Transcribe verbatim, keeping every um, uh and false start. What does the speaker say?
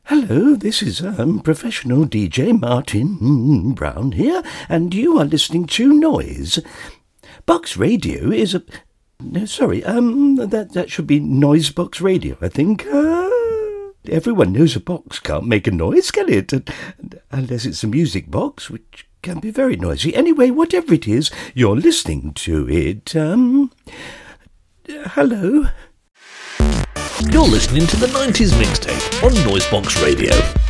Hello, this is um, professional D J Martin Brown here, and you are listening to Noise. Box Radio is a... No, sorry, um, that, that should be Noise Box Radio, I think. Uh, everyone knows a box can't make a noise, can it? Unless it's a music box, which can be very noisy. Anyway, whatever it is, you're listening to it. Um, hello? You're listening to the nineties Mixtape on Noisebox Radio.